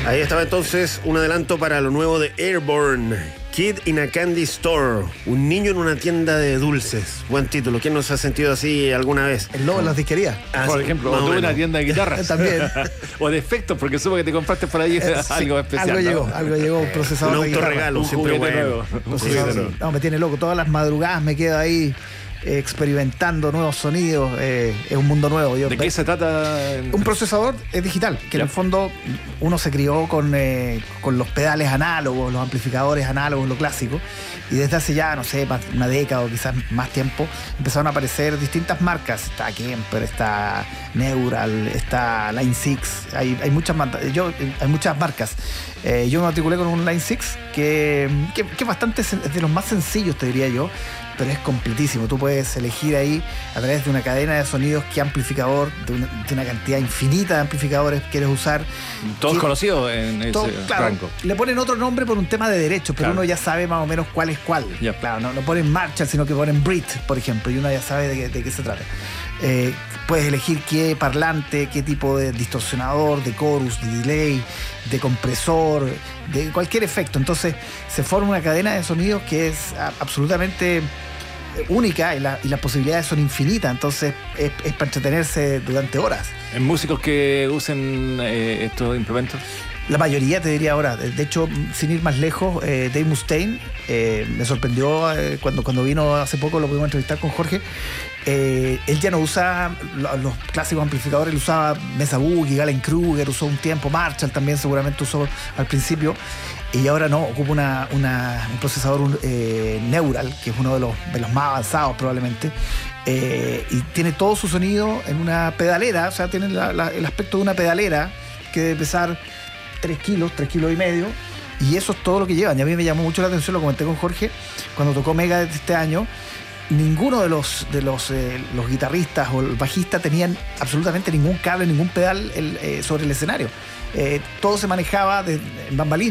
Ahí estaba entonces un adelanto para lo nuevo de Airborne, Kid in a Candy Store, un niño en una tienda de dulces. Buen título. ¿Quién nos ha sentido así alguna vez? El lobo en las disquerías. Por ejemplo, o tuve una tienda de guitarras. También. O de efectos, porque supo que te compraste por ahí algo especial. Algo llegó, un procesador un autorregalo, siempre bueno. No, me tiene loco. Todas las madrugadas me quedo ahí experimentando nuevos sonidos. Es un mundo nuevo. ¿De qué se trata? Un procesador digital, que en el fondo uno se crió con los pedales análogos, los amplificadores análogos, lo clásico, y desde hace ya, no sé, una década o quizás más tiempo, empezaron a aparecer distintas marcas. Está Kemper, está Neural, está Line 6, hay muchas marcas. Yo me matriculé con un Line 6 que es bastante, es de los más sencillos, te diría yo, pero es completísimo. Tú puedes elegir ahí a través de una cadena de sonidos qué amplificador, de una cantidad infinita de amplificadores quieres usar. Todos conocidos en ese rango. Le ponen otro nombre por un tema de derechos, pero uno ya sabe más o menos cuál es cuál. Claro, no ponen Marshall, sino que ponen Brit, por ejemplo, y uno ya sabe de qué se trata. Puedes elegir qué parlante, qué tipo de distorsionador, de chorus, de delay, de compresor, de cualquier efecto. Entonces se forma una cadena de sonidos que es absolutamente única y las posibilidades son infinitas. Entonces es para entretenerse durante horas. ¿En músicos que usen estos implementos? La mayoría, te diría ahora. De hecho, sin ir más lejos, Dave Mustaine me sorprendió cuando vino hace poco, lo pudimos entrevistar con Jorge. Él ya no usa los clásicos amplificadores, él usaba Mesa Boogie, Galen Kruger, usó un tiempo, Marshall también seguramente usó al principio, y ahora no, ocupa un procesador Neural, que es uno de los más avanzados probablemente, y tiene todo su sonido en una pedalera, o sea, tiene el aspecto de una pedalera que debe pesar 3 kilos y medio, y eso es todo lo que llevan. Y a mí me llamó mucho la atención, lo comenté con Jorge, cuando tocó Megadeth este año. Ninguno de los guitarristas o el bajista tenían absolutamente ningún cable, ningún pedal sobre el escenario. Todo se manejaba en bambalinas.